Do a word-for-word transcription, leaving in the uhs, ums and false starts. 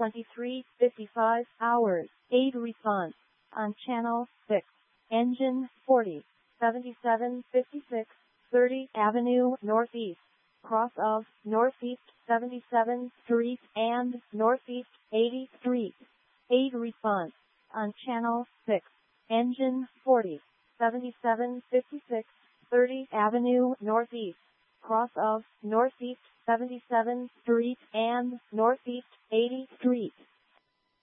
twenty-three fifty-five hours. eight response. On channel six. Engine forty. seventy-seven fifty-six. thirty Avenue Northeast. Cross of Northeast seventy-seventh Street and Northeast eightieth Street. eight response. On channel six. Engine forty. seventy-seven fifty-six. thirty Avenue Northeast. Cross of Northeast seventy-seventh Street and Northeast eightieth Street.